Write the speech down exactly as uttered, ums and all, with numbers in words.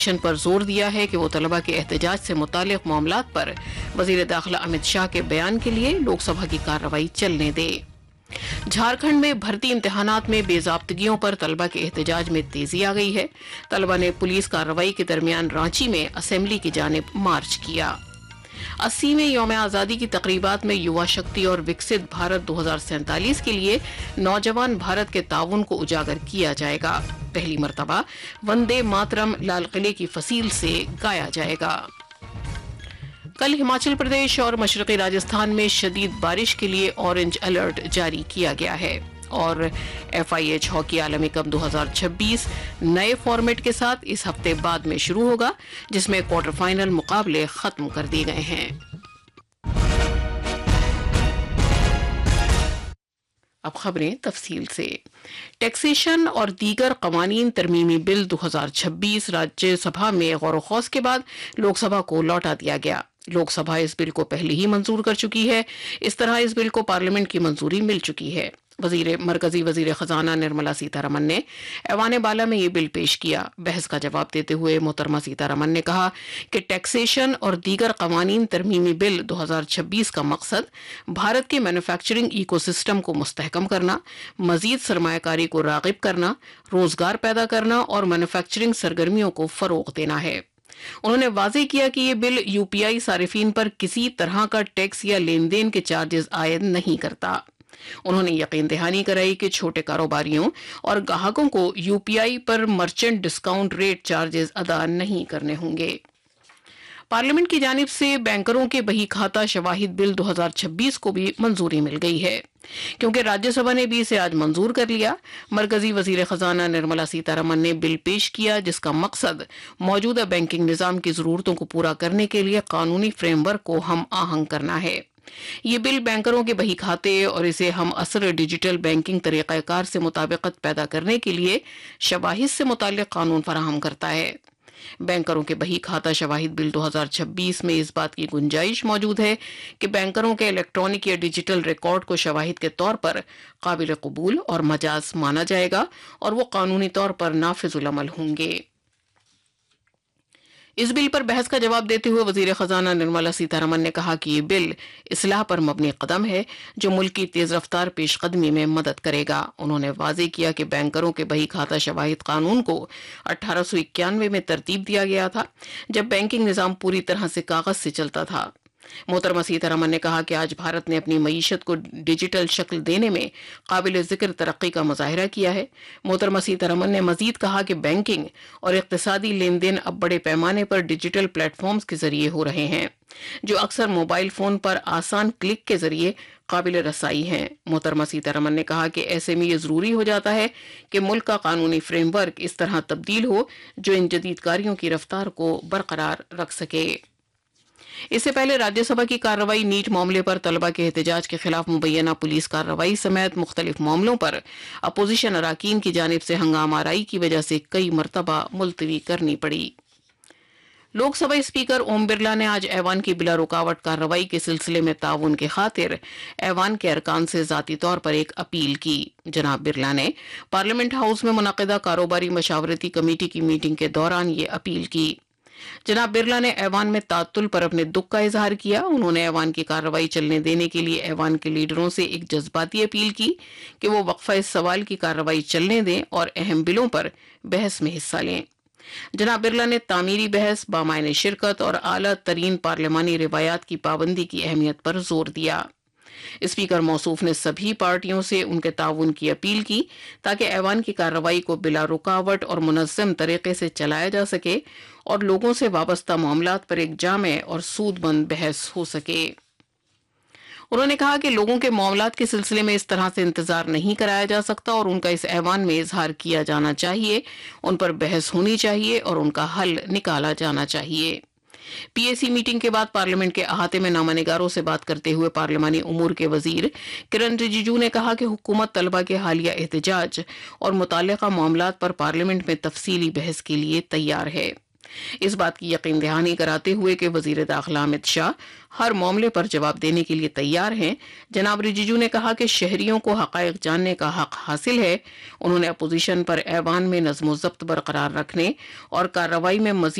پر زور دیا ہے کہ وہ طلبہ کے احتجاج سے متعلق معاملات پر وزیر داخلہ امت شاہ کے بیان کے لیے لوک سبھا کی کارروائی چلنے دے۔ جھارکھنڈ میں بھرتی امتحانات میں بے ضابطگیوں پر طلبہ کے احتجاج میں تیزی آ گئی ہے۔ طلبہ نے پولیس کارروائی کے درمیان رانچی میں اسمبلی کی جانب مارچ کیا۔ اسیویں یوم آزادی کی تقریبات میں یووا شکتی اور وکست بھارت دو ہزار سینتالیس کے لیے نوجوان بھارت کے تعاون کو اجاگر کیا جائے گا۔ پہلی مرتبہ وندے ماترم لال قلعے کی فصیل سے گایا جائے گا۔ کل ہماچل پردیش اور مشرقی راجستھان میں شدید بارش کے لیے اورنج الرٹ جاری کیا گیا ہے، اور ایف آئی ایچ ہاکی عالمی کپ دو ہزار چھبیس نئے فارمیٹ کے ساتھ اس ہفتے بعد میں شروع ہوگا، جس میں کوارٹر فائنل مقابلے ختم کر دیے گئے ہیں۔ اب خبریں تفصیل سے۔ ٹیکسیشن اور دیگر قوانین ترمیمی بل دو ہزار چھبیس راجیہ سبھا میں غور و خوض کے بعد لوک سبھا کو لوٹا دیا گیا۔ لوک سبھا اس بل کو پہلے ہی منظور کر چکی ہے۔ اس طرح اس بل کو پارلیمنٹ کی منظوری مل چکی ہے۔ وزیر مرکزی وزیر خزانہ نرملا سیتا رمن نے ایوان بالا میں یہ بل پیش کیا۔ بحث کا جواب دیتے ہوئے محترمہ سیتا رمن نے کہا کہ ٹیکسیشن اور دیگر قوانین ترمیمی بل دو ہزار چھبیس کا مقصد بھارت کے مینوفیکچرنگ ایکو سسٹم کو مستحکم کرنا، مزید سرمایہ کاری کو راغب کرنا، روزگار پیدا کرنا اور مینوفیکچرنگ سرگرمیوں کو فروغ دینا ہے۔ انہوں نے واضح کیا کہ یہ بل یو پی آئی صارفین پر کسی طرح کا ٹیکس یا لین دین کے چارجز عائد نہیں کرتا۔ انہوں نے یقین دہانی کرائی کہ چھوٹے کاروباریوں اور گاہکوں کو یو پی آئی پر مرچنٹ ڈسکاؤنٹ ریٹ چارجز ادا نہیں کرنے ہوں گے۔ پارلیمنٹ کی جانب سے بینکروں کے بہی کھاتہ شواہد بل دو ہزار چھبیس کو بھی منظوری مل گئی ہے، کیونکہ راجیہ سبھا نے بھی اسے آج منظور کر لیا۔ مرکزی وزیر خزانہ نرملا سیتا رمن نے بل پیش کیا، جس کا مقصد موجودہ بینکنگ نظام کی ضرورتوں کو پورا کرنے کے لیے قانونی فریم ورک کو ہم آہنگ کرنا ہے۔ یہ بل بینکروں کے بہی کھاتے اور اسے ہم اثر ڈیجیٹل بینکنگ طریقہ کار سے مطابقت پیدا کرنے کے لیے شواہد سے متعلق قانون فراہم کرتا ہے۔ بینکروں کے بہی کھاتہ شواہد بل دو ہزار چھبیس میں اس بات کی گنجائش موجود ہے کہ بینکروں کے الیکٹرانک یا ڈیجیٹل ریکارڈ کو شواہد کے طور پر قابل قبول اور مجاز مانا جائے گا، اور وہ قانونی طور پر نافذ العمل ہوں گے۔ اس بل پر بحث کا جواب دیتے ہوئے وزیر خزانہ نرملا سیتا رمن نے کہا کہ یہ بل اصلاح پر مبنی قدم ہے جو ملک کی تیز رفتار پیش قدمی میں مدد کرے گا۔ انہوں نے واضح کیا کہ بینکروں کے بہی کھاتہ شواہد قانون کو اٹھارہ سو اکیانوے میں ترتیب دیا گیا تھا، جب بینکنگ نظام پوری طرح سے کاغذ سے چلتا تھا۔ محترمہ سیتا رمن نے کہا کہ آج بھارت نے اپنی معیشت کو ڈیجیٹل شکل دینے میں قابل ذکر ترقی کا مظاہرہ کیا ہے۔ محترمہ سیتا رمن نے مزید کہا کہ بینکنگ اور اقتصادی لین دین اب بڑے پیمانے پر ڈیجیٹل پلیٹ فارمز کے ذریعے ہو رہے ہیں، جو اکثر موبائل فون پر آسان کلک کے ذریعے قابل رسائی ہیں۔ محترمہ سیتا رمن نے کہا کہ ایسے میں یہ ضروری ہو جاتا ہے کہ ملک کا قانونی فریم ورک اس طرح تبدیل ہو جو ان جدید کاریوں کی رفتار کو برقرار رکھ سکے۔ اس سے پہلے راجیہ سبھا کی کارروائی نیٹ معاملے پر طلبہ کے احتجاج کے خلاف مبینہ پولیس کارروائی سمیت مختلف معاملوں پر اپوزیشن اراکین کی جانب سے ہنگامہ آرائی کی وجہ سے کئی مرتبہ ملتوی کرنی پڑی۔ لوک سبھا اسپیکر اوم برلا نے آج ایوان کی بلا رکاوٹ کارروائی کے سلسلے میں تعاون کی خاطر ایوان کے ارکان سے ذاتی طور پر ایک اپیل کی۔ جناب برلا نے پارلیمنٹ ہاؤس میں منعقدہ کاروباری مشاورتی کمیٹی کی میٹنگ کے دوران یہ اپیل کی۔ جناب برلا نے ایوان میں تعطل پر اپنے دکھ کا اظہار کیا۔ انہوں نے ایوان کی کارروائی چلنے دینے کے لیے ایوان کے لیڈروں سے ایک جذباتی اپیل کی کہ وہ وقفہ اس سوال کی کارروائی چلنے دیں اور اہم بلوں پر بحث میں حصہ لیں۔ جناب برلا نے تعمیری بحث، بامعنی شرکت اور اعلیٰ ترین پارلیمانی روایات کی پابندی کی اہمیت پر زور دیا۔ اسپیکر موصوف نے سبھی پارٹیوں سے ان کے تعاون کی اپیل کی تاکہ ایوان کی کارروائی کو بلا رکاوٹ اور منظم طریقے سے چلایا جا سکے اور لوگوں سے وابستہ معاملات پر ایک جامع اور سود مند بحث ہو سکے۔ انہوں نے کہا کہ لوگوں کے معاملات کے سلسلے میں اس طرح سے انتظار نہیں کرایا جا سکتا اور ان کا اس ایوان میں اظہار کیا جانا چاہیے، ان پر بحث ہونی چاہیے اور ان کا حل نکالا جانا چاہیے۔ پی اے سی میٹنگ کے بعد پارلیمنٹ کے احاطے میں نامہ نگاروں سے بات کرتے ہوئے پارلیمانی امور کے وزیر کرن رجیجو نے کہا کہ حکومت طلبہ کے حالیہ احتجاج اور متعلقہ معاملات پر پارلیمنٹ میں تفصیلی بحث کے لیے تیار ہے۔ اس بات کی یقین دہانی کراتے ہوئے کہ وزیر داخلہ امت شاہ ہر معاملے پر جواب دینے کے لیے تیار ہیں، جناب رجیجو نے کہا کہ شہریوں کو حقائق جاننے کا حق حاصل ہے۔ انہوں نے اپوزیشن پر ایوان میں نظم و ضبط برقرار رکھنے اور کارروائی میں مزید